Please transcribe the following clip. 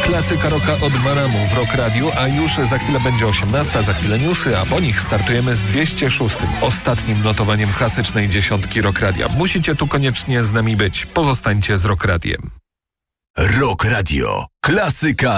Klasyka rocka od Maramu w Rock Radio, a już za chwilę będzie 18, za chwilę newsy, a po nich startujemy z 206, ostatnim notowaniem klasycznej dziesiątki Rock Radia. Musicie tu koniecznie z nami być. Pozostańcie z Rock Radiem. Rock Radio. Klasyka